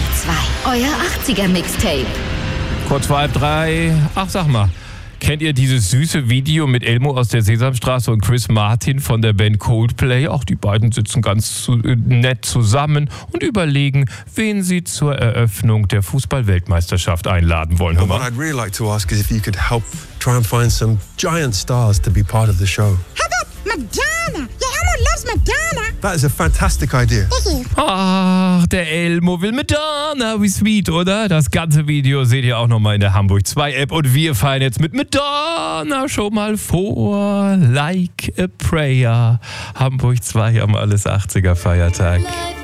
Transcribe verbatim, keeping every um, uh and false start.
Hamburg zwei, euer achtziger-Mixtape. Kurz vor halb drei. Ach, sag mal, kennt ihr dieses süße Video mit Elmo aus der Sesamstraße und Chris Martin von der Band Coldplay? Auch die beiden sitzen ganz zu, äh, nett zusammen und überlegen, wen sie zur Eröffnung der Fußball-Weltmeisterschaft einladen wollen. Hör mal. What I'd really like to ask is if you could help try and find some giant stars to be part of the show. How about Madonna? Yeah, Elmo loves Madonna. That is a fantastic idea. Thank you. Ach, der Elmo will Madonna, wie sweet, oder? Das ganze Video seht ihr auch nochmal in der Hamburg zwei App und wir feiern jetzt mit Madonna schon mal vor. Like a Prayer. Hamburg zwei am Alles achtziger Feiertag.